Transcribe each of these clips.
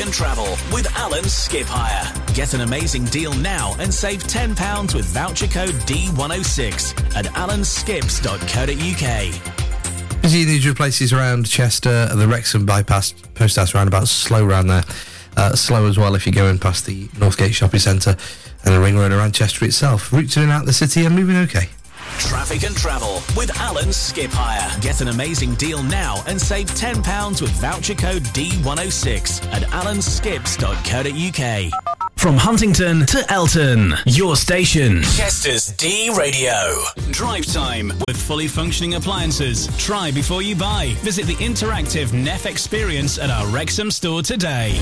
and Travel with Alan Skip Hire. Get an amazing deal now and save £10 with voucher code D106 at alanskips.co.uk. Busy in the usual places around Chester, the Wrexham bypass post house roundabout, slow around there. Slow as well if you're going past the Northgate Shopping Centre and the ring road around Chester itself. Routes in and out the city are moving okay. Traffic and Travel with Alan Skip Hire. Get an amazing deal now and save £10 with voucher code D106 at alanskips.co.uk. From Huntington to Elton, your station, Chester's D Radio. Drive time with fully functioning appliances. Try before you buy. Visit the interactive Neff experience at our Wrexham store today.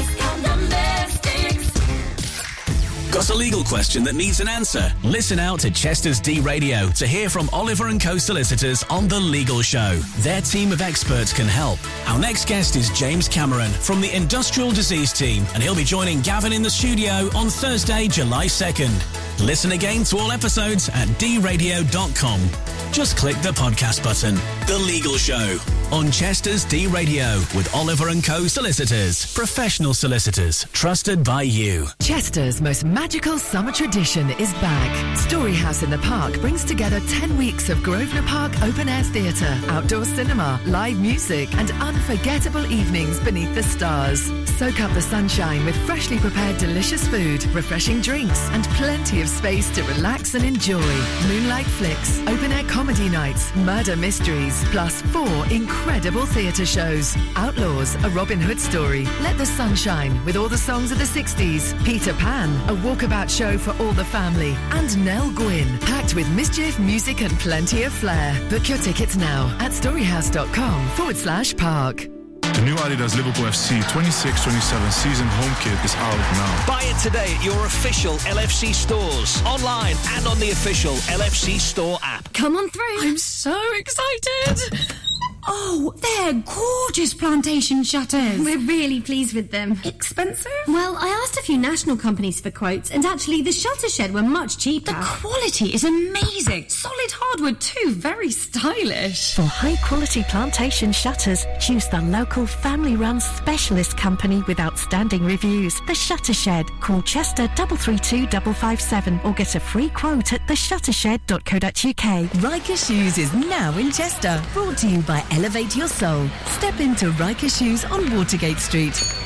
Got a legal question that needs an answer? Listen out to Chester's D Radio to hear from Oliver & Co solicitors on The Legal Show. Their team of experts can help. Our next guest is James Cameron from the Industrial Disease Team, and he'll be joining Gavin in the studio on Thursday, July 2nd. Listen again to all episodes at dradio.com. Just click the podcast button. The Legal Show on Chester's D Radio with Oliver & Co solicitors. Professional solicitors trusted by you. Chester's most magical summer tradition is back. Storyhouse in the Park brings together 10 weeks of Grosvenor Park open-air theatre, outdoor cinema, live music and unforgettable evenings beneath the stars. Soak up the sunshine with freshly prepared delicious food, refreshing drinks and plenty of space to relax and enjoy. Moonlight flicks, open-air comedy nights, murder mysteries, plus 4 incredible theatre shows. Outlaws, a Robin Hood story, Let the Sun Shine with all the songs of the 60s, Peter Pan, a walkabout show for all the family, and Nell Gwyn, packed with mischief, music and plenty of flair. Book your tickets now at storyhouse.com/park. The new Adidas Liverpool FC 26-27 season home kit is out now. Buy it today at your official LFC stores, online and on the official LFC store app. Come on through. I'm so excited. Oh, they're gorgeous plantation shutters. We're really pleased with them. Expensive? Well, I asked a few national companies for quotes, and actually the shutter shed were much cheaper. The quality is amazing. Solid hardwood too, very stylish. For high-quality plantation shutters, choose the local family-run specialist company with outstanding reviews. The Shutter Shed. Call Chester 332 557 or get a free quote at theshuttershed.co.uk. Riker Shoes is now in Chester. Brought to you by Elevate Your Soul. Step into Riker Shoes on Watergate Street.